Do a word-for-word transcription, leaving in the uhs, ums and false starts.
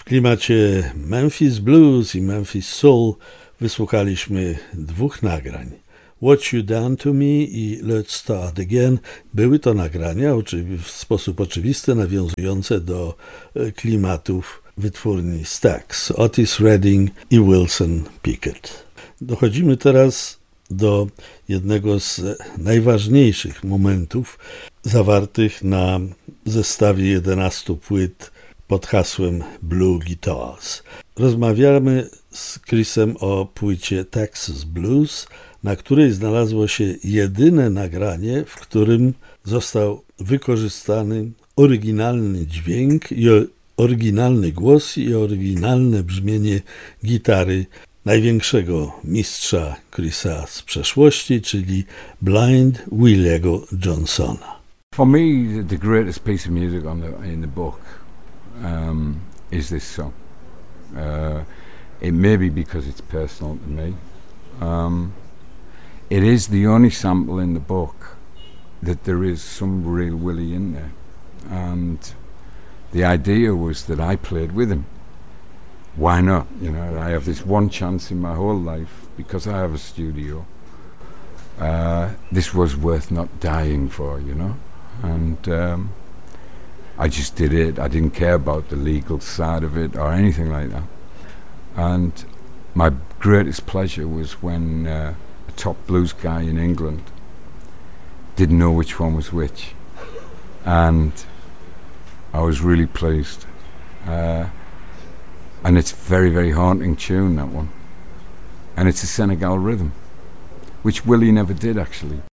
klimacie Memphis Blues i Memphis Soul wysłuchaliśmy dwóch nagrań. What You Done To Me i Let's Start Again były to nagrania w sposób oczywisty nawiązujące do klimatów wytwórni Stax, Otis Redding i Wilson Pickett. Dochodzimy teraz do jednego z najważniejszych momentów zawartych na zestawie jedenastu płyt pod hasłem Blue Guitars. Rozmawiamy z Chrisem o płycie Texas Blues, na której znalazło się jedyne nagranie, w którym został wykorzystany oryginalny dźwięk i oryginalny głos i oryginalne brzmienie gitary największego mistrza Chrisa z przeszłości, czyli Blind Williego Johnsona. For me, the greatest piece of music on the, in the book um, is this song. Uh, it may be because it's personal to me. Um, it is the only sample in the book that there is some real Willie in there. And the idea was that I played with him. Why not? You know, I have this one chance in my whole life because I have a studio. Uh, this was worth not dying for, you know. And um, I just did it. I didn't care about the legal side of it or anything like that. And my greatest pleasure was when uh, a top blues guy in England didn't know which one was which. And I was really pleased. Uh, and it's a very, very haunting tune, that one. And it's a Senegal rhythm, which Willie never did, actually.